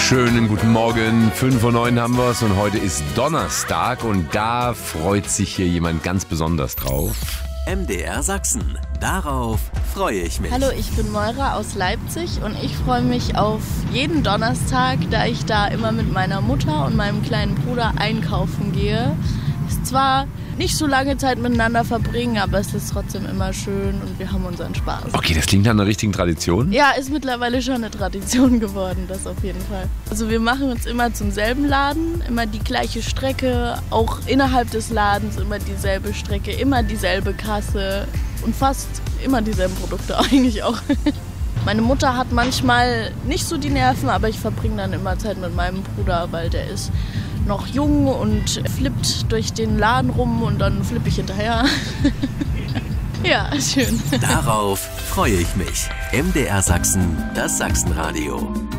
Schönen guten Morgen, 5:09 haben wir es und heute ist Donnerstag und da freut sich hier jemand ganz besonders drauf. MDR Sachsen, darauf freue ich mich. Hallo, ich bin Moira aus Leipzig und ich freue mich auf jeden Donnerstag, da ich da immer mit meiner Mutter und meinem kleinen Bruder einkaufen gehe. Ist zwar nicht so lange Zeit miteinander verbringen, aber es ist trotzdem immer schön und wir haben unseren Spaß. Okay, das klingt nach einer richtigen Tradition. Ja, ist mittlerweile schon eine Tradition geworden, das auf jeden Fall. Also wir machen uns immer zum selben Laden, immer die gleiche Strecke, auch innerhalb des Ladens immer dieselbe Strecke, immer dieselbe Kasse und fast immer dieselben Produkte eigentlich auch. Meine Mutter hat manchmal nicht so die Nerven, aber ich verbringe dann immer Zeit mit meinem Bruder, weil der ist noch jung und flippt durch den Laden rum und dann flippe ich hinterher. Ja, schön. Darauf freue ich mich. MDR Sachsen, das Sachsenradio.